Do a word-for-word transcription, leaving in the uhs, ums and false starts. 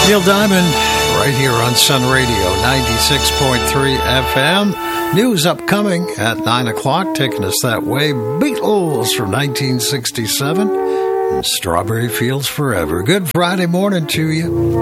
Neil Diamond, right here on Sun Radio, ninety-six point three F M. News upcoming at nine o'clock, taking us that way. Beatles from nineteen sixty-seven and Strawberry Fields Forever. Good Friday morning to you.